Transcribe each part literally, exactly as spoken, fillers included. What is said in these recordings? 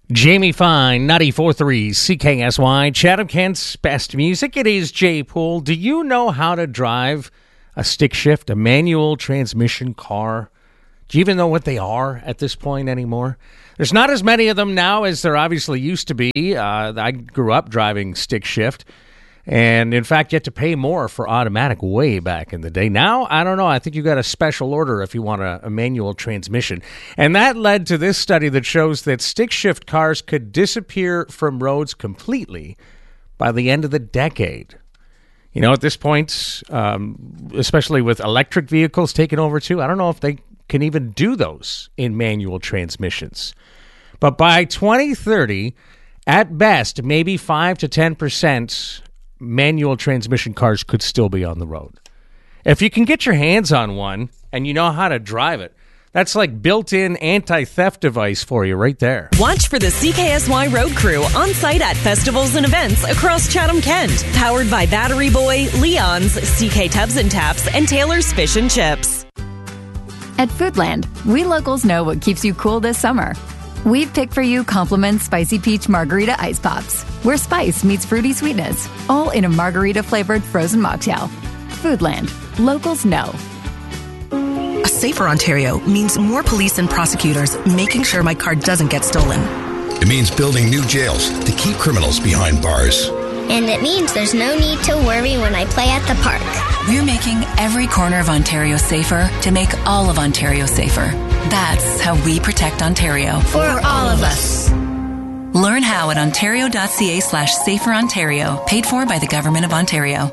Jamie Fine, ninety-four point three C K S Y, Chatham Kent's best music. It is Jay Poole. Do you know how to drive a stick shift, a manual transmission car? Do you even know what they are at this point anymore? There's not as many of them now as there obviously used to be. Uh, I grew up driving stick shift, and in fact, you had to pay more for automatic way back in the day. Now, I don't know. I think you got a special order if you want a, a manual transmission. And that led to this study that shows that stick shift cars could disappear from roads completely by the end of the decade. You know, at this point, um, especially with electric vehicles taking over too, I don't know if they can even do those in manual transmissions. But by twenty thirty, at best, maybe five to ten percent manual transmission cars could still be on the road. If you can get your hands on one and you know how to drive it, that's like built-in anti-theft device for you right there. Watch for the C K S Y Road Crew on site at festivals and events across Chatham Kent. Powered by Battery Boy, Leon's, C K Tubs and Taps, and Taylor's Fish and Chips. At Foodland, we locals know what keeps you cool this summer. We've picked for you Compliment Spicy Peach Margarita Ice Pops, where spice meets fruity sweetness, all in a margarita-flavored frozen mocktail. Foodland. Locals know. A safer Ontario means more police and prosecutors making sure my car doesn't get stolen. It means building new jails to keep criminals behind bars. And it means there's no need to worry when I play at the park. We're making every corner of Ontario safer to make all of Ontario safer. That's how we protect Ontario. For all of us. Learn how at ontario.ca slash safer Ontario. Paid for by the Government of Ontario.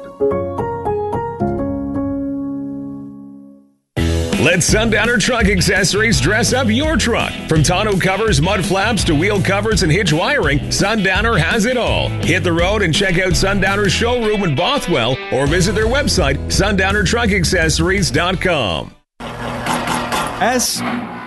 Let Sundowner Truck Accessories dress up your truck. From tonneau covers, mud flaps, to wheel covers and hitch wiring, Sundowner has it all. Hit the road and check out Sundowner's showroom in Bothwell or visit their website, sundowner truck accessories dot com. S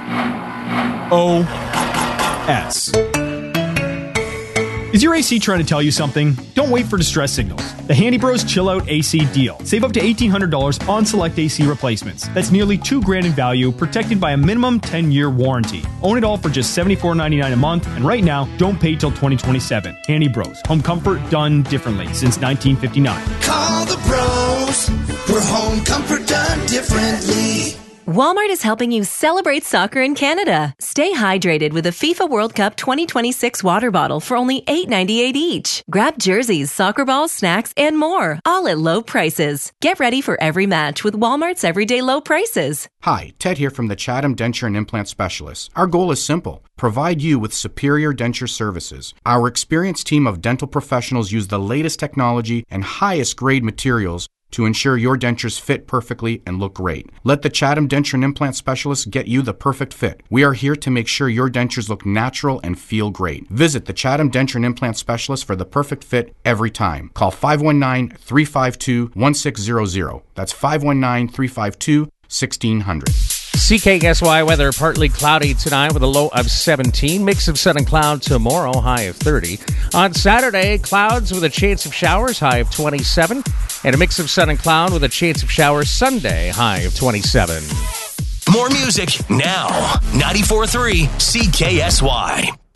O S. Is your A C trying to tell you something? Don't wait for distress signals. The Handy Bros Chill Out A C deal. Save up to eighteen hundred dollars on select A C replacements. That's nearly two grand in value, protected by a minimum ten-year warranty. Own it all for just seventy-four ninety-nine a month, and right now, don't pay till twenty twenty-seven. Handy Bros. Home comfort done differently since nineteen fifty-nine. Call the bros. We're home comfort done differently. Walmart is helping you celebrate soccer in Canada. Stay hydrated with a FIFA World Cup twenty twenty-six water bottle for only eight ninety-eight each. Grab jerseys, soccer balls, snacks, and more, all at low prices. Get ready for every match with Walmart's everyday low prices. Hi, Ted here from the Chatham Denture and Implant Specialists. Our goal is simple: provide you with superior denture services. Our experienced team of dental professionals use the latest technology and highest grade materials to ensure your dentures fit perfectly and look great. Let the Chatham Denture and Implant Specialists get you the perfect fit. We are here to make sure your dentures look natural and feel great. Visit the Chatham Denture and Implant Specialists for the perfect fit every time. Call five one nine, three five two, one six zero zero. That's five one nine, three five two, one six zero zero. C K S Y weather, partly cloudy tonight with a low of seventeen. Mix of sun and cloud tomorrow, high of thirty. On Saturday, clouds with a chance of showers, high of twenty-seven. And a mix of sun and cloud with a chance of showers Sunday, high of twenty-seven. More music now. ninety-four point three C K S Y.